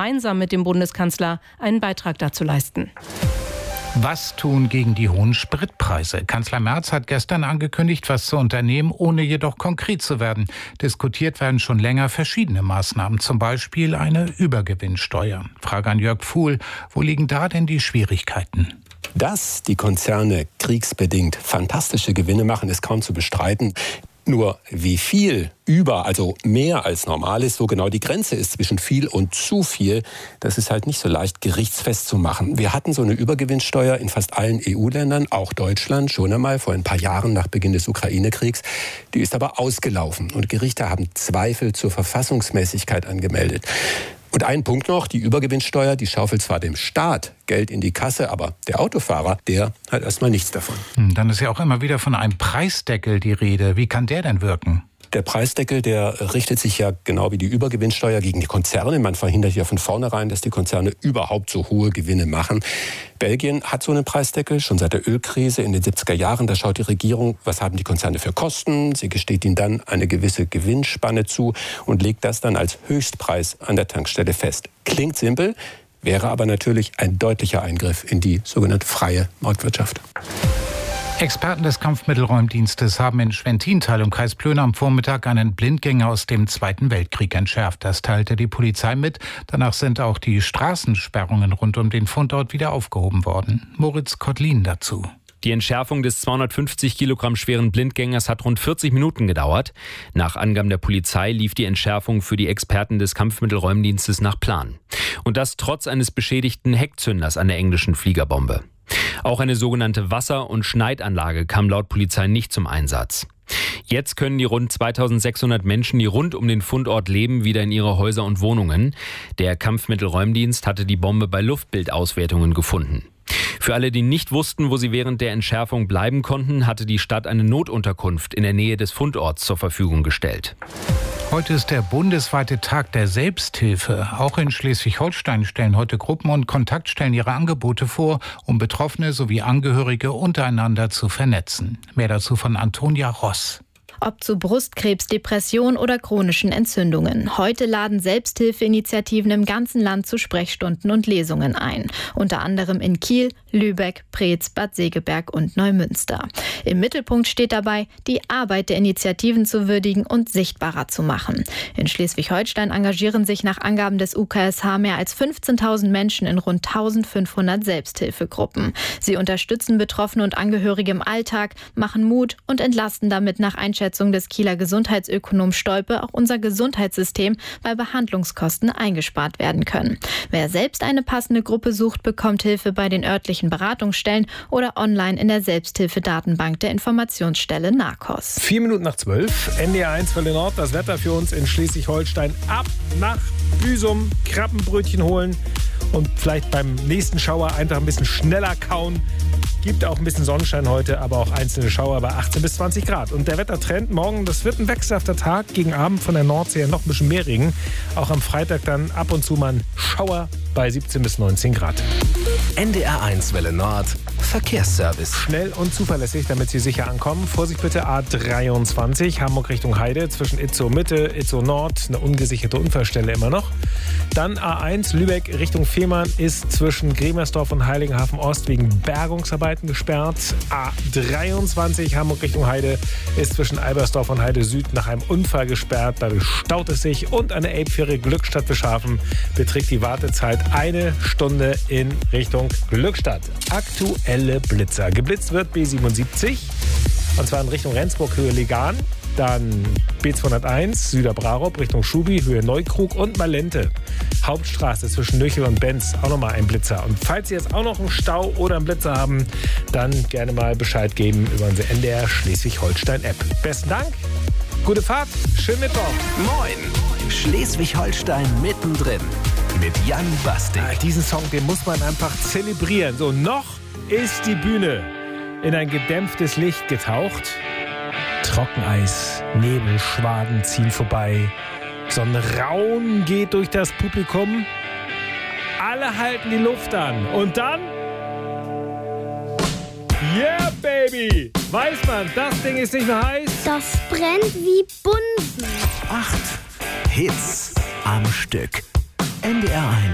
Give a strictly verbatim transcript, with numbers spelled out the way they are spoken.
gemeinsam mit dem Bundeskanzler einen Beitrag dazu leisten. Was tun gegen die hohen Spritpreise? Kanzler Merz hat gestern angekündigt, was zu unternehmen, ohne jedoch konkret zu werden. Diskutiert werden schon länger verschiedene Maßnahmen, zum Beispiel eine Übergewinnsteuer. Frage an Jörg Pfuhl, wo liegen da denn die Schwierigkeiten? Dass die Konzerne kriegsbedingt fantastische Gewinne machen, ist kaum zu bestreiten. Nur wie viel über, also mehr als normal ist, wo genau die Grenze ist zwischen viel und zu viel, das ist halt nicht so leicht gerichtsfest zu machen. Wir hatten so eine Übergewinnsteuer in fast allen E U-Ländern, auch Deutschland, schon einmal vor ein paar Jahren nach Beginn des Ukraine-Kriegs. Die ist aber ausgelaufen und Gerichte haben Zweifel zur Verfassungsmäßigkeit angemeldet. Und ein Punkt noch, die Übergewinnsteuer, die schaufelt zwar dem Staat Geld in die Kasse, aber der Autofahrer, der hat erstmal nichts davon. Dann ist ja auch immer wieder von einem Preisdeckel die Rede. Wie kann der denn wirken? Der Preisdeckel, der richtet sich ja genau wie die Übergewinnsteuer gegen die Konzerne. Man verhindert ja von vornherein, dass die Konzerne überhaupt so hohe Gewinne machen. Belgien hat so einen Preisdeckel, schon seit der Ölkrise in den siebziger Jahren. Da schaut die Regierung, was haben die Konzerne für Kosten. Sie gesteht ihnen dann eine gewisse Gewinnspanne zu und legt das dann als Höchstpreis an der Tankstelle fest. Klingt simpel, wäre aber natürlich ein deutlicher Eingriff in die sogenannte freie Marktwirtschaft. Experten des Kampfmittelräumdienstes haben in Schwentintal im Kreis Plön am Vormittag einen Blindgänger aus dem Zweiten Weltkrieg entschärft. Das teilte die Polizei mit. Danach sind auch die Straßensperrungen rund um den Fundort wieder aufgehoben worden. Moritz Kottlin dazu. Die Entschärfung des zweihundertfünfzig Kilogramm schweren Blindgängers hat rund vierzig Minuten gedauert. Nach Angaben der Polizei lief die Entschärfung für die Experten des Kampfmittelräumdienstes nach Plan. Und das trotz eines beschädigten Heckzünders an der englischen Fliegerbombe. Auch eine sogenannte Wasser- und Schneidanlage kam laut Polizei nicht zum Einsatz. Jetzt können die rund zweitausendsechshundert Menschen, die rund um den Fundort leben, wieder in ihre Häuser und Wohnungen. Der Kampfmittelräumdienst hatte die Bombe bei Luftbildauswertungen gefunden. Für alle, die nicht wussten, wo sie während der Entschärfung bleiben konnten, hatte die Stadt eine Notunterkunft in der Nähe des Fundorts zur Verfügung gestellt. Heute ist der bundesweite Tag der Selbsthilfe. Auch in Schleswig-Holstein stellen heute Gruppen und Kontaktstellen ihre Angebote vor, um Betroffene sowie Angehörige untereinander zu vernetzen. Mehr dazu von Antonia Ross. Ob zu Brustkrebs, Depression oder chronischen Entzündungen. Heute laden Selbsthilfeinitiativen im ganzen Land zu Sprechstunden und Lesungen ein. Unter anderem in Kiel, Lübeck, Preetz, Bad Segeberg und Neumünster. Im Mittelpunkt steht dabei, die Arbeit der Initiativen zu würdigen und sichtbarer zu machen. In Schleswig-Holstein engagieren sich nach Angaben des U K S H mehr als fünfzehntausend Menschen in rund eintausendfünfhundert Selbsthilfegruppen. Sie unterstützen Betroffene und Angehörige im Alltag, machen Mut und entlasten damit nach Einschätzung des Kieler Gesundheitsökonom Stolpe auch unser Gesundheitssystem, weil Behandlungskosten eingespart werden können. Wer selbst eine passende Gruppe sucht, bekommt Hilfe bei den örtlichen Beratungsstellen oder online in der Selbsthilfedatenbank der Informationsstelle NAKOS. Vier Minuten nach zwölf, N D R eins Welle Nord, das Wetter für uns in Schleswig-Holstein. Ab nach Büsum, Krabbenbrötchen holen und vielleicht beim nächsten Schauer einfach ein bisschen schneller kauen. Gibt auch ein bisschen Sonnenschein heute, aber auch einzelne Schauer bei achtzehn bis zwanzig Grad. Und der Wettertrend morgen, das wird ein wechselhafter Tag. Gegen Abend von der Nordsee noch ein bisschen mehr Regen. Auch am Freitag dann ab und zu mal ein Schauer bei siebzehn bis neunzehn Grad. N D R eins Welle Nord, Verkehrsservice. Schnell und zuverlässig, damit Sie sicher ankommen. Vorsicht bitte A dreiundzwanzig, Hamburg Richtung Heide, zwischen Itzehoe Mitte, Itzehoe Nord, eine ungesicherte Unfallstelle immer noch. Dann A eins, Lübeck Richtung Fehmarn ist zwischen Gremersdorf und Heiligenhafen Ost wegen Bergungsarbeiten gesperrt. A dreiundzwanzig, Hamburg Richtung Heide ist zwischen Albersdorf und Heide Süd nach einem Unfall gesperrt. Dadurch staut es sich und eine Elbfähre Glückstadt Beschafen beträgt die Wartezeit eine Stunde in Richtung Glückstadt. Aktuelle Blitzer. Geblitzt wird B siebenundsiebzig und zwar in Richtung Rendsburg, Höhe Legan. Dann B zweihunderteins, Süderbrarup, Richtung Schubi, Höhe Neukrug und Malente. Hauptstraße zwischen Nöchel und Benz, auch nochmal ein Blitzer. Und falls Sie jetzt auch noch einen Stau oder einen Blitzer haben, dann gerne mal Bescheid geben über unsere N D R Schleswig-Holstein-App. Besten Dank, gute Fahrt, schönen Mittwoch. Moin, Schleswig-Holstein mittendrin mit Jan Bastik. Ja, diesen Song, den muss man einfach zelebrieren. So, noch ist die Bühne in ein gedämpftes Licht getaucht. Trockeneis, Nebelschwaden ziehen vorbei. Sonnenraun geht durch das Publikum. Alle halten die Luft an. Und dann? Yeah, baby! Weiß man, das Ding ist nicht mehr heiß. Das brennt wie Bunsen. Acht Hits am Stück. N D R eins.